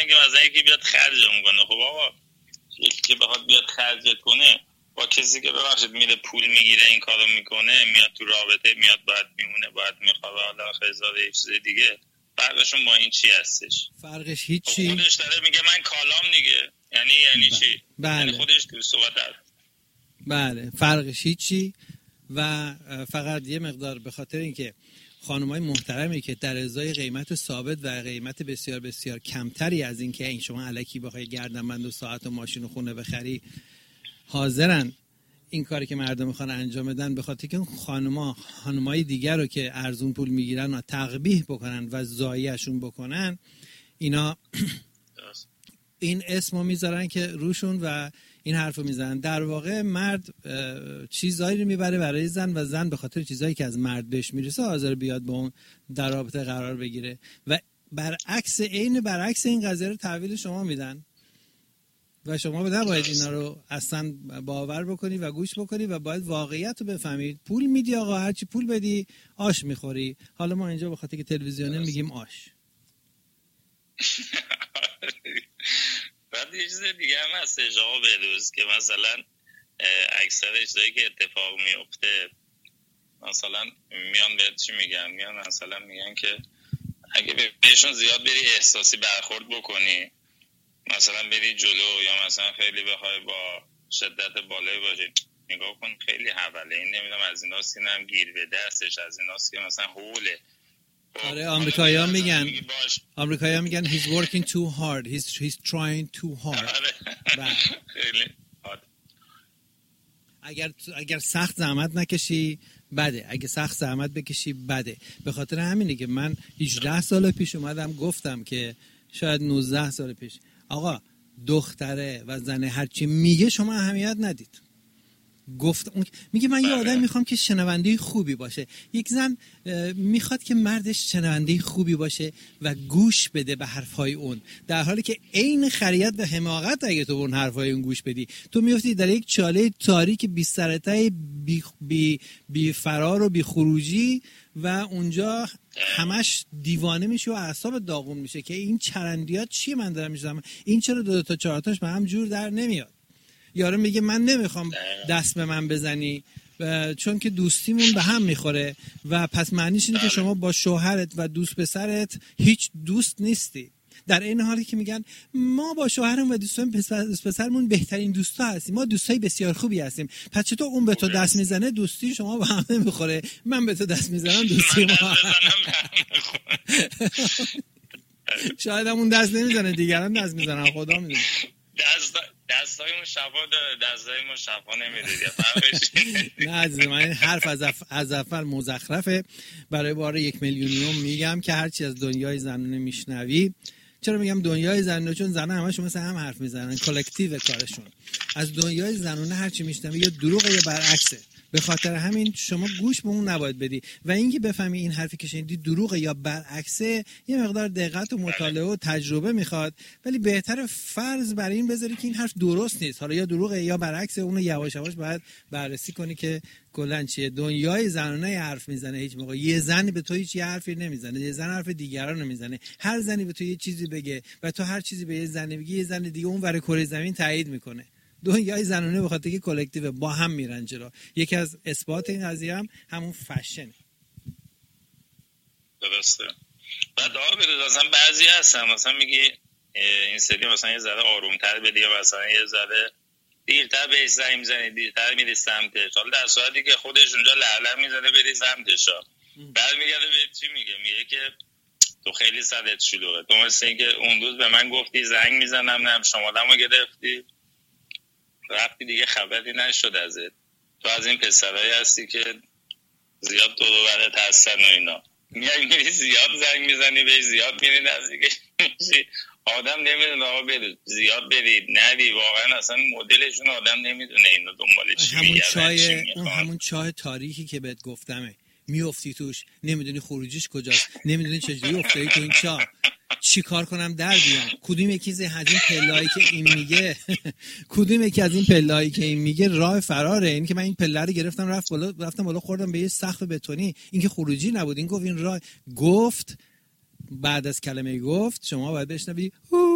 میگن که مثلا یکی بیاد خرجمون کنه. خب آقا یکی که بخواد بیاد خرجت کنه با کسی که ببخشید میره پول میگیره این کارو میکنه، میاد تو رابطه، میاد باید میمونه، باید میخواد، حالا هزار یه چیز دیگه، فرقشون با این چی هستش؟ فرقش هیچی. خودش داره میگه من کالام دیگه، یعنی چی؟ بله. یعنی خودش تو صحبت هست. بله فرقش هیچی. و فقط یه مقدار به خاطر اینکه خانمای محترمی که در ازای قیمت ثابت و قیمت بسیار بسیار کمتری از این که این شما الکی بخوای گردنبند و ساعت و ماشین و خونه بخری حاضرن این کاری که مردم میخوان انجام بدن، به خاطر که خانمای دیگر رو که ارزون پول میگیرن و تقبیح بکنن و ضایعشون بکنن، اینا این اسمو میذارن که روشون و این حرفو میزنن. در واقع مرد چیزایی رو میبره برای زن و زن به خاطر چیزایی که از مرد بهش میرسه حاضر بیاد با اون در رابطه قرار بگیره و برعکس این قضیه رو تحویل شما میدن و شما نباید اینا رو اصلا باور بکنی و گوش بکنی و باید واقعیت رو بفهمید. پول میدی آقا، هرچی پول بدی آش میخوری. حالا ما اینجا به خاطر که تلویزیونه میگیم آش. بعد یه چیز دیگه هم هست جواب بدوز که مثلا اکثر چیزایی که اتفاق میفته مثلا میان بهت چی میگن، میان مثلا میگن که اگه بهشون زیاد بری احساسی برخورد بکنی، مثلا بری جلو یا مثلا خیلی بخوای با شدت بالایی باشی، نگاه کن خیلی حواله، این نمیدونم از ایناست که هم گیر به دستش، از ایناست که مثلا حوله. آره آمریکایی‌ها میگن he's working too hard, he's trying too hard. خیلی اگر سخت زحمت نکشی بده، اگه سخت زحمت بکشی بده. به خاطر همینه که من 18 سال پیش اومدم گفتم که شاید 19 سال پیش آقا دختره و زنه هرچی میگه شما اهمیت ندید. میگه من یه آدم میخوام که شنونده خوبی باشه. یک زن میخواد که مردش شنونده خوبی باشه و گوش بده به حرفای اون، در حالی که عین خریت و حماقت اگه تو اون حرفای اون گوش بدی تو میفتی در یک چاله تاریک بی سرته بی فرار و بی خروجی و اونجا همش دیوانه میشه و اعصاب داغون میشه که این چرندیات چیه من دارم میشم، این چرا 2 تا 4 تاش به هم جور در نمیاد. یارو میگه من نمیخوام دست به من بزنی چون که دوستیمون به هم میخوره و پس معنیش اینه که شما با شوهرت و دوست پسرت هیچ دوست نیستی. در این حالی که میگن ما با شوهرم و دوست پسرمون بهترین دوستا هستیم، ما دوستای بسیار خوبی هستیم، پس چطور اون به تو دست میزنه دوستی شما به هم نمیخوره، من به تو دست میزنم دوستی ما شاید همون دست نمیزنه دیگران دست میزنن، خدا میدونه. دستای اون شفا داره، دستای ما شفا نمیده. نه عزیز من حرف از اول مزخرفه. برای بار 1 میلیونیوم میگم که هرچی از دنیای زنانه میشنوی. چرا میگم دنیای زنانه؟ چون زنان همشون مثل هم حرف میزنن، کلکتیو کارشون. از دنیای زنانه هرچی میشنوی یا دروغه یا برعکسه. به خاطر همین شما گوش به اون نباید بدی و اینکه بفهمی این حرفی که شنیدی دروغه یا برعکسه یه مقدار دقت و مطالعه و تجربه میخواد، ولی بهتره فرض بر این بذاری که این حرف درست نیست، حالا یا دروغه یا برعکسه، اونو یواش یواش باید بررسی کنی که کلاً چیه. دنیای زنانه حرف میزنه، هیچ موقع یه زنی به تو هیچ حرفی نمیزنه، یه زن حرف دیگران نمیزنه. هر زنی به تو یه چیزی بگه و تو هر چیزی به یه زن بگی، یه زن دیگه اون ور کره زمین تایید میکنه. دنیای زنانه به خاطر که کلکتیو با هم میرن جلو. یکی از اثبات این قضیه هم همون فشنه. درسته. بعد آقا مثلا بعضی هستن مثلا میگی این سری مثلا یه ذره آرومتر بدی یا مثلا یه ذره دیرتر بهش زنگ میزنی، دیرتر میری سمتش، حالا در صورتی که خودش اونجا لعلم میزنه بری سمتش. بعد میگه به چی میگه که تو خیلی صدت شلوغه، تو مثل اینکه اون روز به من گفتی زنگ میزنم نه شماله‌مو گرفتی رفتی دیگه خبری نشد ازت. تو از این پسرایی هستی که زیاد دور و برت هستن و اینا، میری زیاد زنگ میزنی بهش، زیاد میری نزدیکش میشی، آدم نمیدونه آقا برید زیاد برید ندی، واقعا اصلا مدلشون آدم نمیدونه اینو دنبال چی میگردن. اون همون چاه تاریکی که بهت گفتمه، میافتی توش نمیدونی خروجیش کجاست، نمیدونی چجوری افتادی تو این چاه، چی کار کنم در بیام، کدوم یکی از این پله‌ای که این میگه کدوم یکی از این پله‌ای که این میگه راه فراره. این که من این پله رو گرفتم رفتم بالا خوردم به یه سقف بتونی، این که خروجی نبود، این گفت این راه. گفت بعد از کلمه گفت شما باید بشنوی